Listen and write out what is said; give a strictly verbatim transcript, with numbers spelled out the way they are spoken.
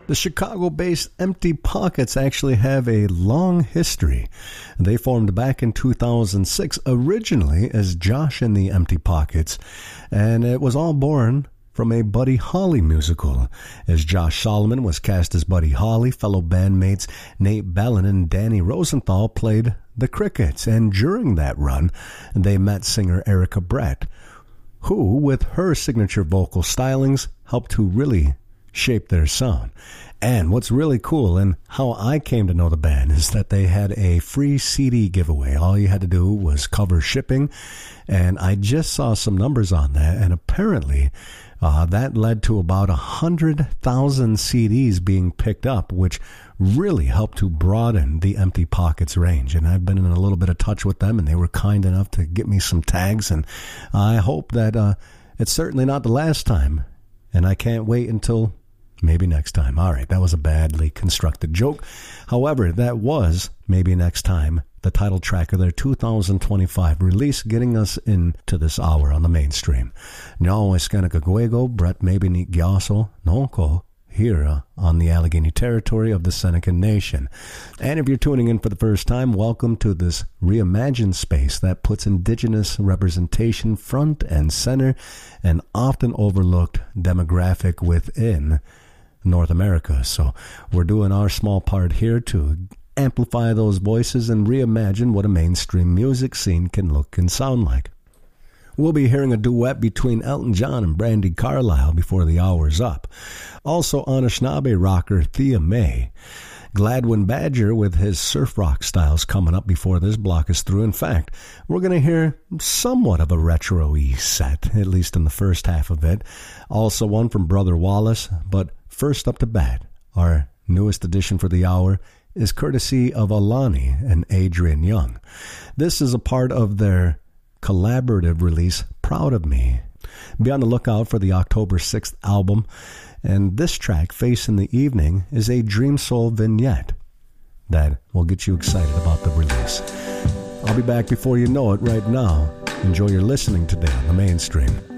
The Chicago-based Empty Pockets actually have a long history. They formed back in two thousand six, originally as Josh and the Empty Pockets, and it was all born from a Buddy Holly musical, as Josh Solomon was cast as Buddy Holly. Fellow bandmates Nate Bellin and Danny Rosenthal played the Crickets, and during that run, they met singer Erica Brett, who, with her signature vocal stylings, helped to really shape their sound. And what's really cool, and how I came to know the band, is that they had a free C D giveaway. All you had to do was cover shipping, and I just saw some numbers on that, and apparently uh, that led to about one hundred thousand C Ds being picked up, which really helped to broaden the Empty Pockets range. And I've been in a little bit of touch with them, and they were kind enough to get me some tags, and I hope that uh, it's certainly not the last time, and I can't wait until maybe next time. All right, that was a badly constructed joke. However, that was Maybe Next Time, the title track of their two thousand twenty-five release, getting us into this hour on the mainstream. No Eskanakaguego, Brett Maybe Ni Gyaso, Nonko, here on the Allegheny territory of the Seneca Nation. And if you're tuning in for the first time, welcome to this reimagined space that puts Indigenous representation front and center, an often overlooked demographic within North America. So we're doing our small part here to amplify those voices and reimagine what a mainstream music scene can look and sound like. We'll be hearing a duet between Elton John and Brandi Carlile before the hour's up. Also, Anishinaabe rocker Thea May. Gladwin Badger with his surf rock styles coming up before this block is through. In fact, we're going to hear somewhat of a retro-y set, at least in the first half of it. Also one from Brother Wallace, but first up to bat, our newest addition for the hour is courtesy of Alani and Adrian Young. This is a part of their collaborative release, Proud of Me. Be on the lookout for the October sixth album, and this track, Face in the Evening, is a Dream Soul vignette that will get you excited about the release. I'll be back before you know it. Right now, enjoy your listening today on the mainstream.